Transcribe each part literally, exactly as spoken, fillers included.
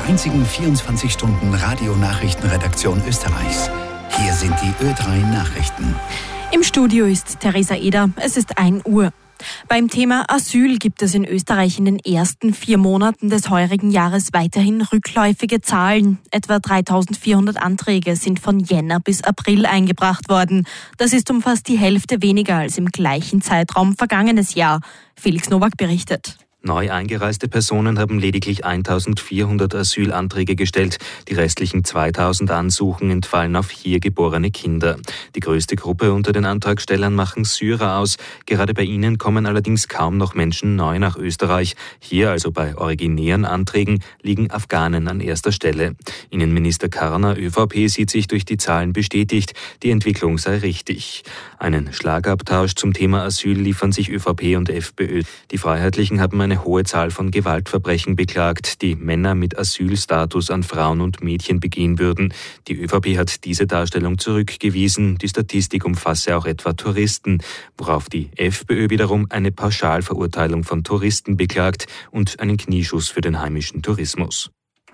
einzigen vierundzwanzig Stunden Radionachrichtenredaktion Österreichs. Hier sind die Ö drei Nachrichten. Im Studio ist Theresa Eder. Es ist ein Uhr. Beim Thema Asyl gibt es in Österreich in den ersten vier Monaten des heurigen Jahres weiterhin rückläufige Zahlen. Etwa dreitausendvierhundert Anträge sind von Jänner bis April eingebracht worden. Das ist um fast die Hälfte weniger als im gleichen Zeitraum vergangenes Jahr. Felix Nowak berichtet. Neu eingereiste Personen haben lediglich eintausendvierhundert Asylanträge gestellt. Die restlichen zweitausend Ansuchen entfallen auf hier geborene Kinder. Die größte Gruppe unter den Antragstellern machen Syrer aus. Gerade bei ihnen kommen allerdings kaum noch Menschen neu nach Österreich. Hier, also bei originären Anträgen, liegen Afghanen an erster Stelle. Innenminister Karner, ÖVP, sieht sich durch die Zahlen bestätigt. Die Entwicklung sei richtig. Einen Schlagabtausch zum Thema Asyl liefern sich ÖVP und FPÖ. Die Freiheitlichen haben eine hohe Zahl von Gewaltverbrechen beklagt, die Männer mit Asylstatus an Frauen und Mädchen begehen würden. Die ÖVP hat diese Darstellung zurückgewiesen. Die Statistik umfasse auch etwa Touristen, worauf die FPÖ wiederum eine Pauschalverurteilung von Touristen beklagt und einen Knieschuss für den heimischen Tourismus.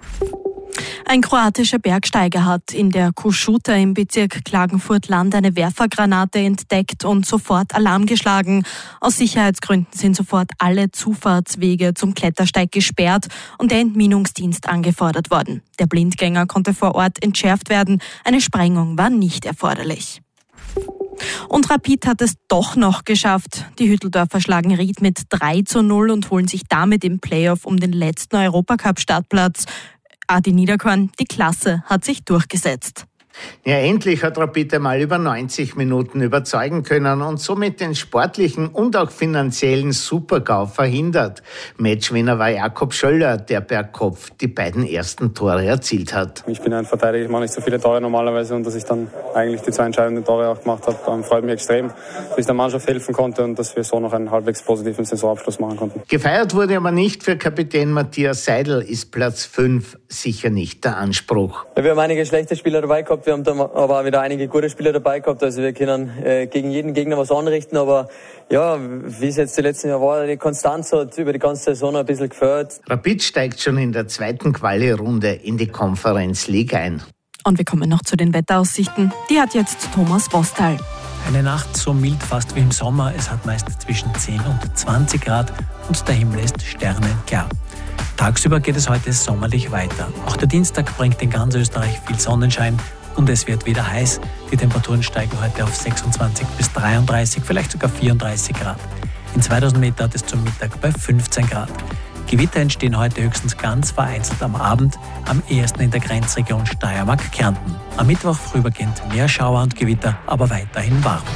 Ein kroatischer Bergsteiger hat in der Košuta im Bezirk Klagenfurt-Land eine Werfergranate entdeckt und sofort Alarm geschlagen. Aus Sicherheitsgründen sind sofort alle Zufahrtswege zum Klettersteig gesperrt und der Entminungsdienst angefordert worden. Der Blindgänger konnte vor Ort entschärft werden. Eine Sprengung war nicht erforderlich. Und Rapid hat es doch noch geschafft. Die Hütteldorfer schlagen Ried mit drei zu null und holen sich damit im Playoff um den letzten Europacup-Startplatz. Adi Niederkorn, die Klasse hat sich durchgesetzt. Ja, endlich hat Rapid einmal über neunzig Minuten überzeugen können und somit den sportlichen und auch finanziellen Super-GAU verhindert. Matchwinner war Jakob Schöller, der per Kopf die beiden ersten Tore erzielt hat. Ich bin ein Verteidiger, ich mache nicht so viele Tore normalerweise und dass ich dann eigentlich die zwei entscheidenden Tore auch gemacht habe, freut mich extrem, dass ich der Mannschaft helfen konnte und dass wir so noch einen halbwegs positiven Saisonabschluss machen konnten. Gefeiert wurde aber nicht für Kapitän Matthias Seidel, ist Platz fünf sicher nicht der Anspruch. Ja, wir haben einige schlechte Spieler dabei gehabt. Wir haben dann aber auch wieder einige gute Spieler dabei gehabt. Also wir können äh, gegen jeden Gegner was anrichten. Aber ja, wie es jetzt die letzten Jahre war, die Konstanz hat über die ganze Saison ein bisschen gefällt. Rapid steigt schon in der zweiten Quali-Runde in die Conference League ein. Und wir kommen noch zu den Wetteraussichten. Die hat jetzt Thomas Bostal. Eine Nacht so mild fast wie im Sommer. Es hat meist zwischen zehn und zwanzig Grad und der Himmel ist sternenklar. Tagsüber geht es heute sommerlich weiter. Auch der Dienstag bringt in ganz Österreich viel Sonnenschein. Und es wird wieder heiß. Die Temperaturen steigen heute auf sechsundzwanzig bis dreiunddreißig, vielleicht sogar vierunddreißig Grad. In zweitausend Meter hat es zum Mittag bei fünfzehn Grad. Gewitter entstehen heute höchstens ganz vereinzelt am Abend, am ehesten in der Grenzregion Steiermark-Kärnten. Am Mittwoch vorübergehend mehr Schauer und Gewitter, aber weiterhin warm.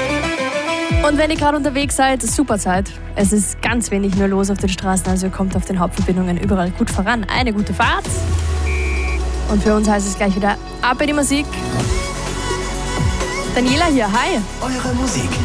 Und wenn ihr gerade unterwegs seid, super Zeit. Es ist ganz wenig mehr los auf den Straßen, also ihr kommt auf den Hauptverbindungen überall gut voran. Eine gute Fahrt. Und für uns heißt es gleich wieder ab in die Musik. Daniela hier, hi. Eure Musik.